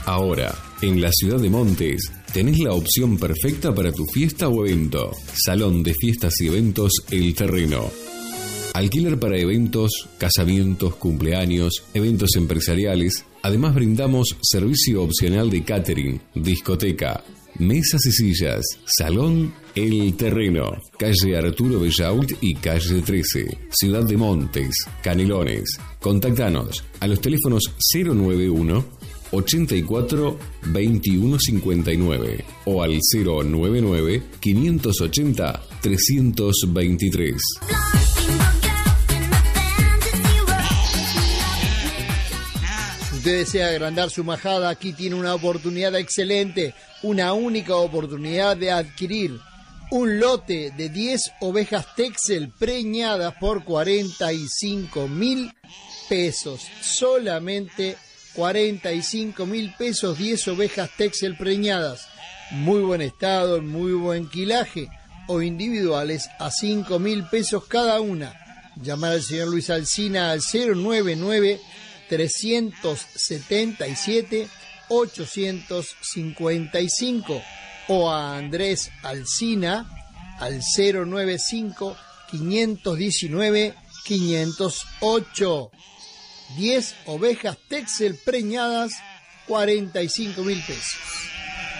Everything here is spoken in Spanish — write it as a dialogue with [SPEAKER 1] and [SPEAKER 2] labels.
[SPEAKER 1] Ahora, en la ciudad de Montes, tenés la opción perfecta para tu fiesta o evento. Salón de Fiestas y Eventos El Terreno. Alquiler para eventos, casamientos, cumpleaños, eventos empresariales. Además brindamos servicio opcional de catering, discoteca, mesas y sillas. Salón El Terreno. Calle Arturo Bellault y calle 13. Ciudad de Montes, Canelones. Contactanos a los teléfonos 091 84 21 59 o al 099 580 323.
[SPEAKER 2] Si usted desea agrandar su majada, aquí tiene una oportunidad excelente, una única oportunidad de adquirir un lote de 10 ovejas Texel preñadas por 45.000 pesos. Solamente 45.000 pesos, 10 ovejas Texel preñadas, muy buen estado, muy buen quilaje, o individuales a 5.000 pesos cada una. Llamar al señor Luis Alsina al 099-377-855 o a Andrés Alsina al 095-519-508. 10 ovejas Texel preñadas, 45.000 pesos.